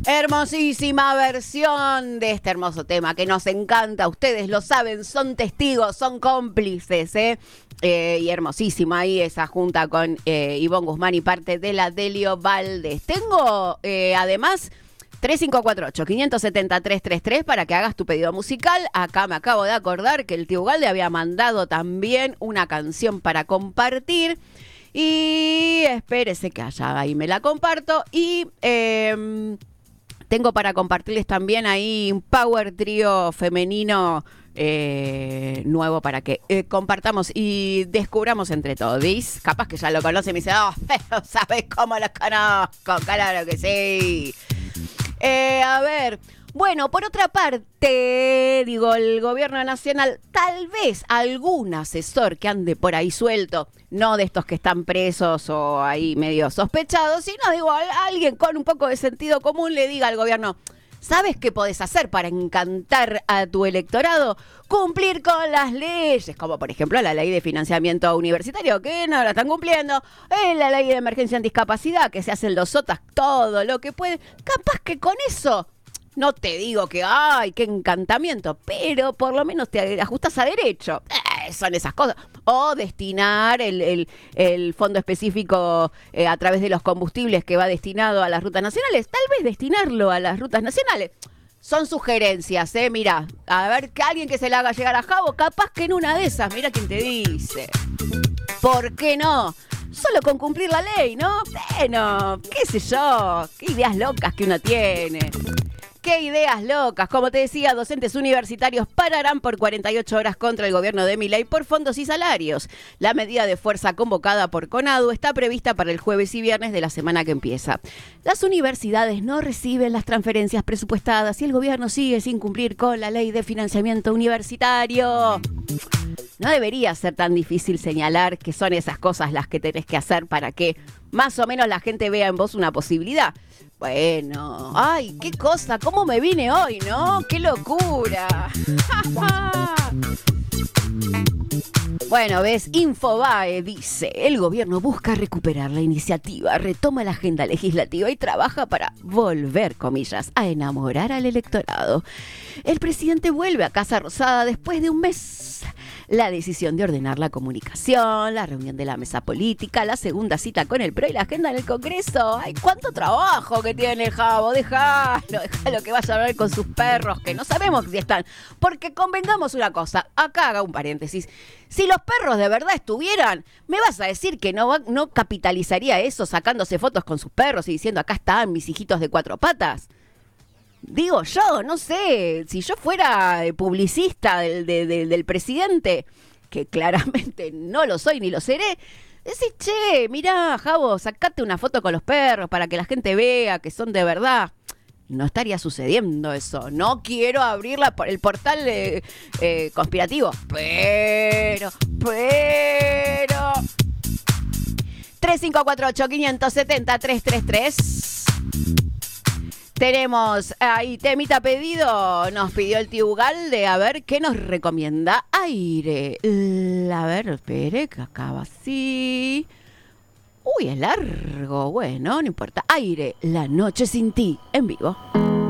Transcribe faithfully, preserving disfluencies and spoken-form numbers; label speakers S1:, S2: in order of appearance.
S1: Hermosísima versión de este hermoso tema que nos encanta. Ustedes lo saben, son testigos, son cómplices, ¿eh? Eh, y hermosísima ahí esa junta con eh, Ivonne Guzmán y parte de la Delio Valdés. Tengo eh, además tres cinco cuatro ocho, cinco siete tres tres tres para que hagas tu pedido musical. Acá me acabo de acordar que el tío Ugalde había mandado también una canción para compartir. Y espérese que allá ahí me la comparto. Y eh, tengo para compartirles también ahí un power trío femenino eh, nuevo para que eh, compartamos y descubramos entre todos. ¿Vis? Capaz que ya lo conocen y me dice, oh, pero ¿sabes cómo los conozco? Claro que sí. Eh, a ver, bueno, por otra parte, digo, el gobierno nacional, tal vez algún asesor que ande por ahí suelto, no de estos que están presos o ahí medio sospechados, sino, digo, a alguien con un poco de sentido común le diga al gobierno, ¿sabes qué podés hacer para encantar a tu electorado? Cumplir con las leyes, como por ejemplo la ley de financiamiento universitario, que no la están cumpliendo, eh, la ley de emergencia en discapacidad, que se hacen los sotas, todo lo que puede. Capaz que con eso, no te digo que, ay, qué encantamiento, pero por lo menos te ajustas a derecho. Eh, son esas cosas. O destinar el, el, el fondo específico eh, a través de los combustibles que va destinado a las rutas nacionales. Tal vez destinarlo a las rutas nacionales. Son sugerencias, ¿eh? Mira, a ver, que alguien que se la haga llegar a Javo, capaz que en una de esas, mira quién te dice. ¿Por qué no? Solo con cumplir la ley, ¿no? Bueno, qué sé yo, qué ideas locas que uno tiene. ¡Qué ideas locas! Como te decía, docentes universitarios pararán por cuarenta y ocho horas contra el gobierno de Milei por fondos y salarios. La medida de fuerza convocada por CONADU está prevista para el jueves y viernes de la semana que empieza. Las universidades no reciben las transferencias presupuestadas y el gobierno sigue sin cumplir con la ley de financiamiento universitario. No debería ser tan difícil señalar que son esas cosas las que tenés que hacer para que más o menos la gente vea en vos una posibilidad. Bueno, ay, qué cosa, cómo me vine hoy, ¿no? ¡Qué locura! Bueno, ves, Infobae dice, el gobierno busca recuperar la iniciativa, retoma la agenda legislativa y trabaja para volver, comillas, a enamorar al electorado. El presidente vuelve a Casa Rosada después de un mes. La decisión de ordenar la comunicación, la reunión de la mesa política, la segunda cita con el P R O y la agenda en el Congreso. ¡Ay, cuánto trabajo que tiene el Javo! Déjalo, déjalo que vaya a hablar con sus perros, que no sabemos si están. Porque convengamos una cosa, acá haga un paréntesis. Si los perros de verdad estuvieran, ¿me vas a decir que no, no capitalizaría eso sacándose fotos con sus perros y diciendo acá están mis hijitos de cuatro patas? Digo yo, no sé, si yo fuera publicista del, de, de, del presidente, que claramente no lo soy ni lo seré, decís, che, mirá, Javo, sacate una foto con los perros para que la gente vea que son de verdad. No estaría sucediendo eso. No quiero abrir la, el portal eh, eh, conspirativo. Pero, pero... tres cinco cuatro ocho, cinco siete cero, tres tres tres. Tenemos ahí temita pedido, nos pidió el tío Ugalde, a ver qué nos recomienda. Aire, a ver, espere, que acaba así. Uy, es largo, bueno, no importa. Aire, La noche sin ti, en vivo.